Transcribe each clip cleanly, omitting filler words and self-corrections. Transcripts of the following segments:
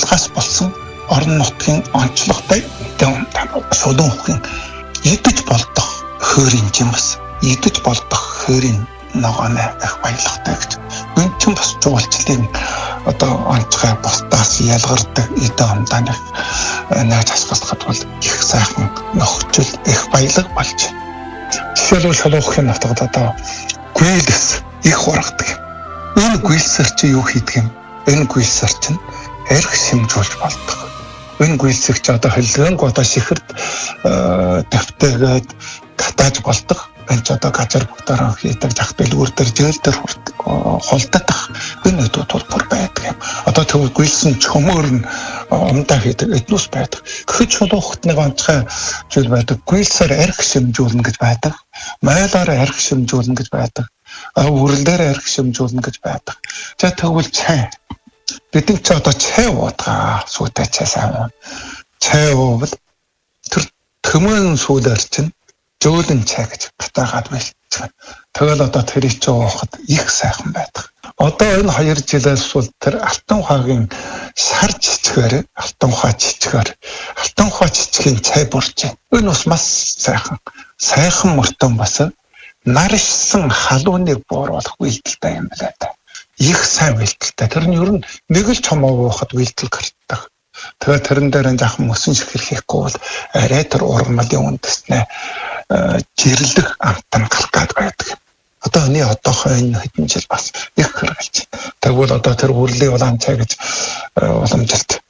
шалтгаанаас болсон орон нутгийн онцлогтой шулуун ухын идэж болдох хөөрийн жимс, идэж болдох хөөрийн ногооны их баялагтай гэж. Энэ ч бас жуулчлалын онцгой бусдаас ялгардаг эдэ амдааны найз асгалахад бол их сайхан нөхцөл их баялаг болж. Жишээлбэл шулуун ухын нутагт гүйлс их ургадаг. Энэ гүйлсэр чи юу хийдэг юм? Энэ гүйлсэр чинь эрх шимжүүлж болдог. Энэ гүйлсэгч хөлөөнг шихэрд давтайгаад катааж болдог. Энэ ч газар бүгдээрээ хийдэг зах дэлгүүр дээр зээл дээр холдох энэ өдөө тулбар байдаг юм. Тэгвэл гүйлсэн чөмөр нь умдаа хийдэг эднүс байдаг. Гэвч шулуун ухт нэг онцгой зүйл байдаг. Гүйлсээр эрх шимжүүлнэ гэж байдаг. Майлаар эрх шимжүүлнэ гэж байдаг. Үрлээр эрх шимжүүлнэ гэж байдаг. За тэгвэл чай. Бид ч чай уудгаа сүйтэй чай сайн. Чай уувал тэр төмөн сүүлэр чинь зөөлөн чай гэж батаагаад байлцсан. Тэгэл тэрийг ч уухад их сайхан байдаг. Энэ 2 жилээс бол тэр алтан ухаагийн сар жижигээр, алтан ухаа жижигхийн цай бурж байна. Энэ бас маш сайхан мөртөн бас наршсан халууныг бууруулах үйлдэлтэй юм байна да. Их сайн үйлдэлтэй. Тэр нь ер нь нэг л чомоо уухад үйлдэл гардаг. Тэгээд тэрэн дээр жаахан мөсөн шихэр хийхгүй бол арай тэр ургамлын үндэснээ жирлэх амтан гарах гад байдаг. Одоохоо энэ хэдэн жил бас их хэрэгжилж байна. Тэгвэл тэр үрлийн улаан цай гэж уламжилт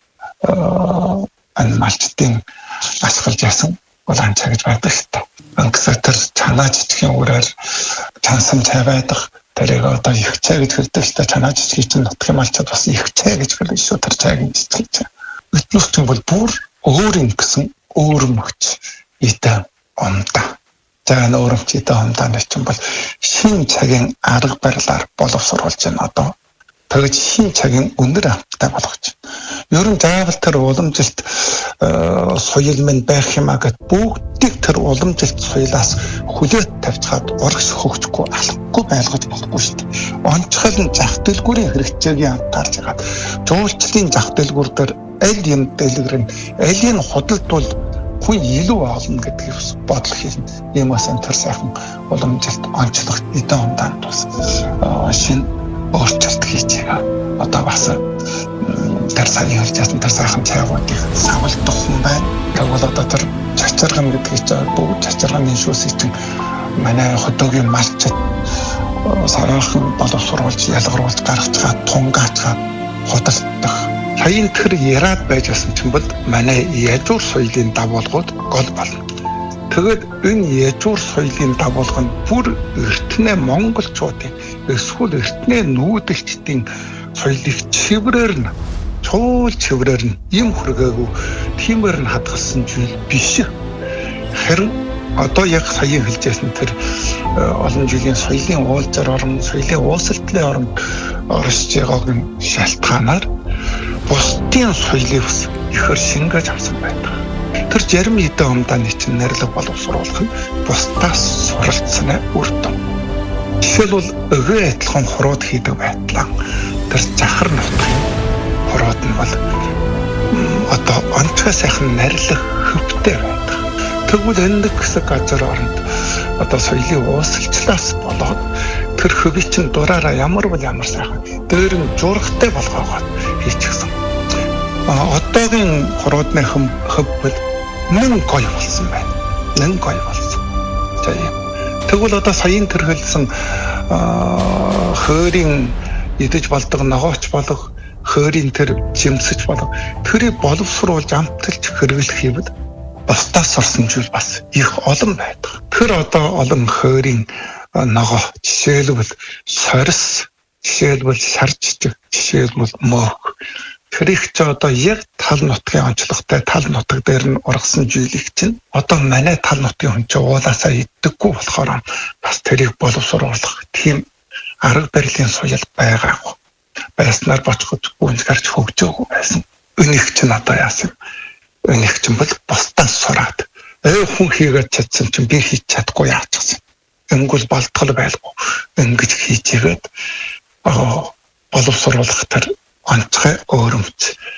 малчдын ашиглаж яасан улаан цай гэж байдаг шүү дээ. Ангисаа тэр чанаа жижигхэн үрээр чансан цай байдаг. Тэрийг их цай гэж хэлдэг шүү дээ. Чанаа жижиг чинь нутгийн малчд бас их цай гэж хэлдэг шүү. Тэр цайгийн жижиг цай. Эднүс чинь бол бүр өөр юм гэсэн өөр мөч идэм умдаа. За өөрөмч идэм умдааны чинь бол шин цагийн арга барилаар боловсруулж байна Тэгэж шин цагийн өндөр амттай болгож байна. Ер нь заавал тэр уламжилт соёл мэн байх юмаа гэд бүгдийг тэр уламжилт соёлоос хүлээт тавьчихад урагш хөгжихгүй алахгүй байлгаж болохгүй шүү дээ. Онцгой нь зах дэлгүүрийн хэрэгцээг анхаарч хагаад жуулчлалын зах дэлгүүр дээр аль юм дэлгэр нь алийг худалдвал хүн илүү олно гэдгийг бодол хийх юм асан тэр сайхан уламжилт онцлогт эдэн умдаанд бас шин өөрчлөлт хийж байгаа. Бас тэр сайн ярьж байсан тэр сайхан цайгуудыг савлдах хүн байна. Тэгвэл тэр чачирган гэдгийг бүгд чачирганы шүүсийг чинь манай хотогийн малчд сараахан боловсруулж ялгаруулж гаргаж чад тунгаачаад худалдах. Саяын тэр яраад байж байсан чинь бол манай яжуур соёлын дагуулгууд гол болно. Тэгэд энэ яжуур соёлын дагуулга нь бүр эртнээ монголчуудын эсвэл эртнээ нүүдэлчдийн соёлыг чиврээр нь чуул чиврээр нь юм хүргээгүй тиймэр нь хадгалсан зүйл биш. Харин яг саяын хэлжсэн тэр олон жилийн соёлын уулзар орон соёлын уусалтлын оронд оршиж байгаагийн шалтгаанаар бусдын соёлыг бас ихэр шингээж авсан байдаг. Тэр зарим эдэн умдааны чинь нэрлэг боловсруулах нь бусдаас суралцсан үр дүн. Жишээлбэл өгөө адилхан хурууд хийдэг байдлаа тэр захар нутгийн хурууд нь бол онцгой сайхан нэрлэх хөвтэй байдаг. Тэгвэл энэ хэсэг газар оронд соёлын уусалчлаас болоод тэр хөвийг чинь дураараа ямар сайхан дээр нь жургатай болгоогоод хийчихсэн. Одоогийн хуруудны хөв бол нэн гоё болсон байна. Нэн гоё болсон. Тэгвэл саяын тэр хэлсэн хөөрийн идэж болдог ногооч болох хөөрийн тэр жимсэж болох тэрийг боловсруулж амталж хэрэглэх юм бол бусдаас сурсан зүйл бас их олон байдаг. Тэр олон хөөрийн ногоо жишээлбэл сорис, жишээлбэл шаржчих, жишээлбэл мөх тэрийг ч яг тал нутгийн онцлогтой тал нутаг дээр нь ургасан зүйлийг чинь манай тал нутгийн хүн чинь уулаасаа иддэггүй болохоор бас тэрийг боловсруулах тийм арга барилын соёл байгаагүй. Байснаар бочгод гүнж гарч хөгжөөгүй байсан. Өнийг чинь яасан? Өнийг чинь бол бусдаас сураад хүн хийгээд чадсан чинь би хийж чадахгүй яачихсан. Энгүүл болтгол байлгүй. Ингэж хийжээгээд боловсруулах тэр онцгой өөрөмц